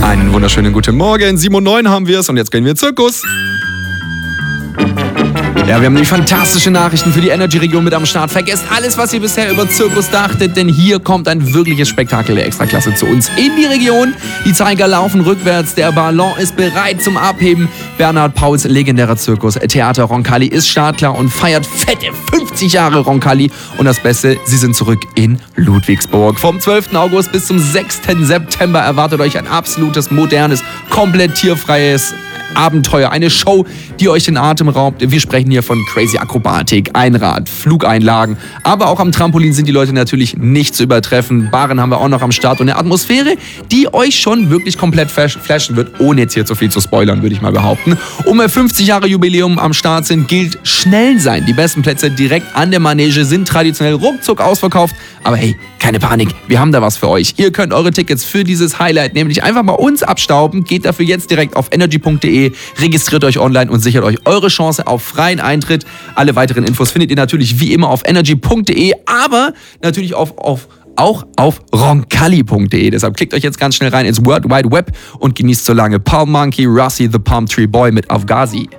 Einen wunderschönen guten Morgen. 7:09 haben wir es und jetzt gehen wir Zirkus. Ja, wir haben nämlich fantastische Nachrichten für die Energy-Region mit am Start. Vergesst alles, was ihr bisher über Zirkus dachtet, denn hier kommt ein wirkliches Spektakel der Extraklasse zu uns in die Region. Die Zeiger laufen rückwärts, der Ballon ist bereit zum Abheben. Bernhard Pauls legendärer Zirkus Theater Roncalli ist startklar und feiert fette 50 Jahre Roncalli. Und das Beste, sie sind zurück in Ludwigsburg. Vom 12. August bis zum 6. September erwartet euch ein absolutes, modernes, komplett tierfreies Abenteuer, eine Show, die euch den Atem raubt. Wir sprechen hier von crazy Akrobatik, Einrad, Flugeinlagen, aber auch am Trampolin sind die Leute natürlich nicht zu übertreffen. Baren haben wir auch noch am Start und eine Atmosphäre, die euch schon wirklich komplett flashen wird, ohne jetzt hier zu viel zu spoilern, würde ich mal behaupten. Um 50 Jahre Jubiläum am Start sind, gilt schnell sein. Die besten Plätze direkt an der Manege sind traditionell ruckzuck ausverkauft, aber hey, keine Panik, wir haben da was für euch. Ihr könnt eure Tickets für dieses Highlight nämlich einfach bei uns abstauben. Geht dafür jetzt direkt auf energy.de, registriert euch online und sichert euch eure Chance auf freien Eintritt. Alle weiteren Infos findet ihr natürlich wie immer auf energy.de, aber natürlich auch auf roncalli.de. Deshalb klickt euch jetzt ganz schnell rein ins World Wide Web und genießt so lange Palm Monkey, Russi the Palm Tree Boy mit Afghazi.